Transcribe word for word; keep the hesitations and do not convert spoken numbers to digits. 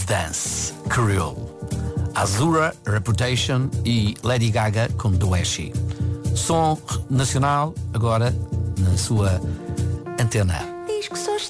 Dance, Creole. Azura, Reputation e Lady Gaga com Doeshi. Som nacional agora na sua antena. Diz que sou